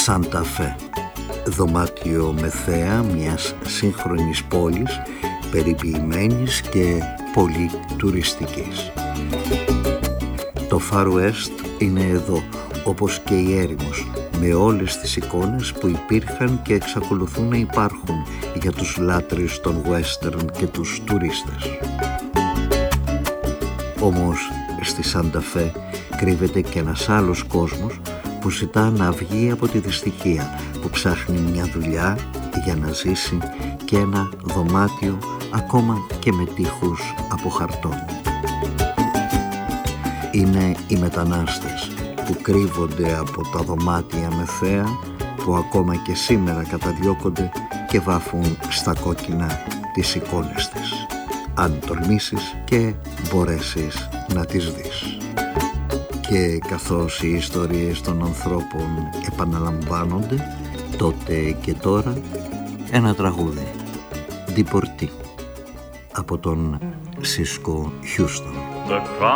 Σάντα Φε, δωμάτιο με θέα μιας σύγχρονης πόλης, περιποιημένης και πολύ τουριστικής. Το Far West είναι εδώ, όπως και η έρημος, με όλες τις εικόνες που υπήρχαν και εξακολουθούν να υπάρχουν για τους λάτρεις των western και τους τουρίστες. Όμως στη Σάντα Φε κρύβεται και ένας άλλος κόσμος που ζητά να βγει από τη δυστυχία, που ψάχνει μια δουλειά για να ζήσει και ένα δωμάτιο ακόμα και με τοίχους από χαρτόν. Είναι οι μετανάστες που κρύβονται από τα δωμάτια με θέα, που ακόμα και σήμερα καταδιώκονται και βάφουν στα κόκκινα τις εικόνες της, αν τολμήσεις και μπορέσεις να τις δεις. Και καθώς οι ιστορίες των ανθρώπων επαναλαμβάνονται τότε και τώρα, ένα τραγούδι, Deportee, από τον Σίσκο Χιούστον. The crowd